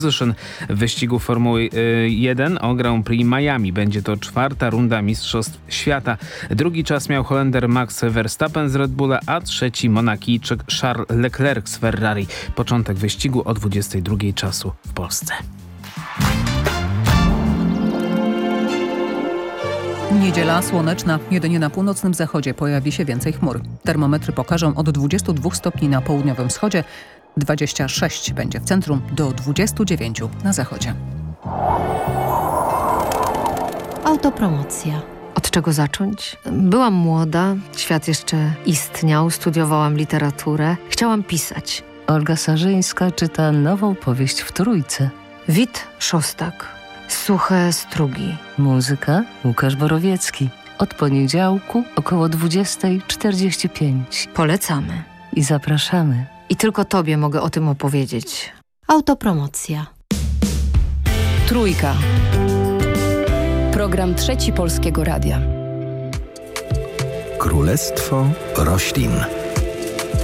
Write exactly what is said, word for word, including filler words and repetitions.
W wyścigu Formuły jeden o Grand Prix Miami. Będzie to czwarta runda Mistrzostw Świata. Drugi czas miał Holender Max Verstappen z Red Bulla, a trzeci Monakijczyk Charles Leclerc z Ferrari. Początek wyścigu o dwudziestej drugiej czasu w Polsce. Niedziela słoneczna. Jedynie na północnym zachodzie pojawi się więcej chmur. Termometry pokażą od dwudziestu dwóch stopni na południowym wschodzie, dwadzieścia sześć będzie w centrum, do dwudziestu dziewięciu na zachodzie. Autopromocja. Od czego zacząć? Byłam młoda, świat jeszcze istniał, studiowałam literaturę, chciałam pisać. Olga Sarzyńska czyta nową powieść w Trójce. Wit Szostak. Suche strugi. Muzyka Łukasz Borowiecki. Od poniedziałku około dwudziestej czterdzieści pięć. Polecamy. I zapraszamy. I tylko tobie mogę o tym opowiedzieć. Autopromocja. Trójka. Program Trzeci Polskiego Radia. Królestwo roślin.